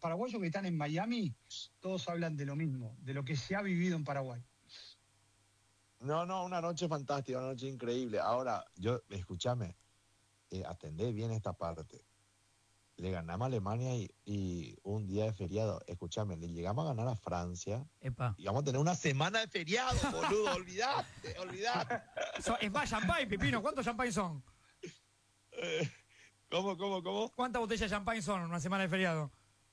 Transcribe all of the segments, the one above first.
paraguayos que están en Miami, todos hablan de lo mismo, de lo que se ha vivido en Paraguay. No, una noche fantástica, una noche increíble. Ahora, escúchame, atendé bien esta parte. Le ganamos a Alemania y un día de feriado. Escúchame, le llegamos a ganar a Francia. Epa. Y vamos a tener una semana de feriado, boludo. Olvidate. Es más champagne, Pipino. ¿Cuántos champagne son? ¿Cómo? ¿Cuántas botellas de champagne son en una semana de feriado?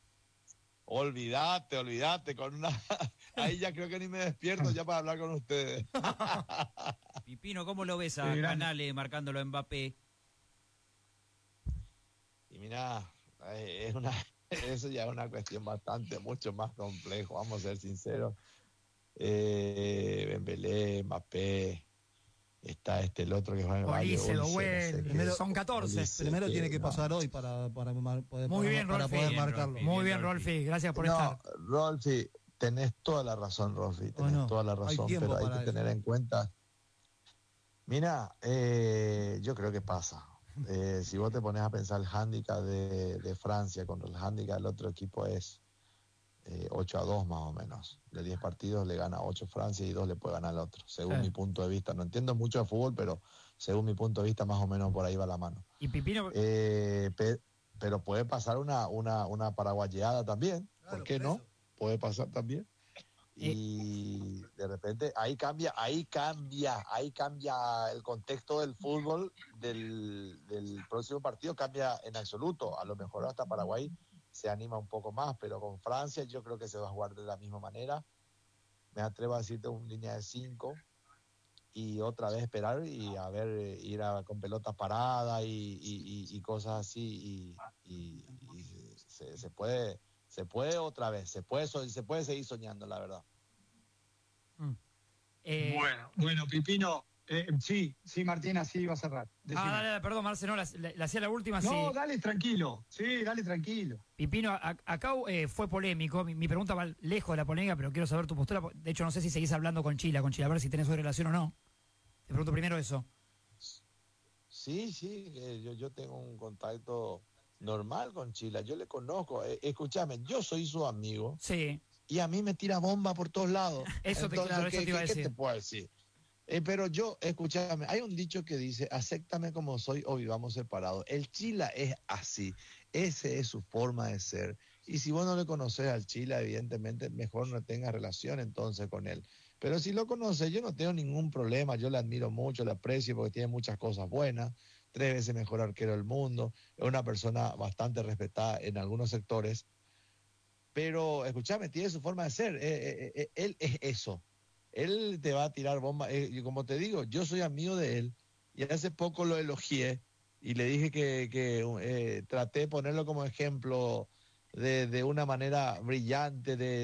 Olvídate. Ahí ya creo que ni me despierto ya para hablar con ustedes. Pipino, ¿cómo lo ves a Canale marcándolo a Mbappé? Y mira, eso ya es una cuestión mucho más complejo, vamos a ser sinceros. Dembélé, Mbappé, está el otro que juega en Olise, Bowen, son 14. Primero tiene que pasar hoy para poder marcarlo. Muy bien, Rolfi, gracias por estar. Rolfi, tenés toda la razón, Rolfi, toda la razón, pero hay que tener en cuenta. Mira, yo creo que pasa. Si vos te pones a pensar el hándicap de Francia contra el hándicap del otro equipo es 8-2 más o menos. De 10 partidos le gana 8 Francia y 2 le puede ganar al otro, según mi punto de vista. No entiendo mucho de fútbol, pero según mi punto de vista más o menos por ahí va la mano. Y Pipino... pero puede pasar una paraguayeada también, claro, ¿por qué no? Puede pasar también. Y de repente ahí cambia el contexto del fútbol del próximo partido, cambia en absoluto. A lo mejor hasta Paraguay se anima un poco más, pero con Francia yo creo que se va a jugar de la misma manera. Me atrevo a decirte una línea de 5 y otra vez esperar y a ver, con pelota parada y cosas así y se puede otra vez, se puede seguir soñando, la verdad. Bueno, Pipino, sí, Martín, así iba a cerrar. Decime. Dale, perdón, Marcelo, le hacía la última. No, sí. Dale tranquilo. Pipino, acá fue polémico. Mi pregunta va lejos de la polémica, pero quiero saber tu postura. De hecho, no sé si seguís hablando con Chila, a ver si tenés hoy relación o no. Te pregunto primero eso. Sí, yo tengo un contacto normal con Chila, yo le conozco. Escúchame, yo soy su amigo. Sí. Y a mí me tira bomba por todos lados. Eso te iba a decir. ¿Qué te puedo decir? Pero escúchame, hay un dicho que dice, acéptame como soy o vivamos separados. El Chila es así, esa es su forma de ser. Y si vos no le conoces al Chila, evidentemente mejor no tengas relación entonces con él. Pero si lo conoces, yo no tengo ningún problema, yo le admiro mucho, le aprecio porque tiene muchas cosas buenas, 3 veces mejor arquero del mundo, es una persona bastante respetada en algunos sectores. Pero, escúchame, tiene su forma de ser. Él es eso. Él te va a tirar bombas. Y como te digo, yo soy amigo de él. Y hace poco lo elogié. Y le dije que traté de ponerlo como ejemplo de una manera brillante de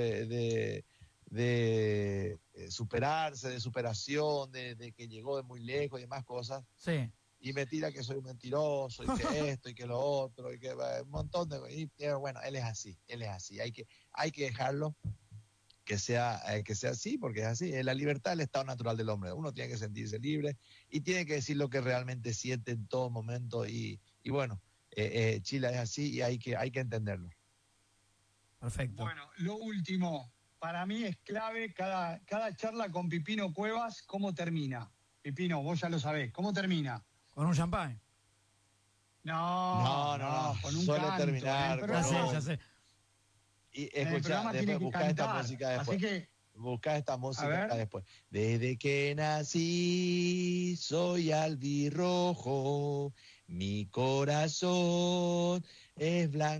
superarse, de superación, de que llegó de muy lejos y demás cosas. Sí. Y me tira que soy un mentiroso y que esto y que lo otro y que un montón de... bueno, él es así, hay que dejarlo que sea así, porque es así, la libertad es el estado natural del hombre, uno tiene que sentirse libre y tiene que decir lo que realmente siente en todo momento y bueno, Chile es así y hay que entenderlo. Perfecto. Bueno, lo último, para mí es clave cada charla con Pipino Cuevas, ¿cómo termina? Pipino, vos ya lo sabés, ¿cómo termina? ¿Con un champán? No, con un suele canto, terminar ya sé. Y escuchá, después buscá esta música después. Así que, buscá esta música después. Desde que nací soy albirrojo, mi corazón es blanco.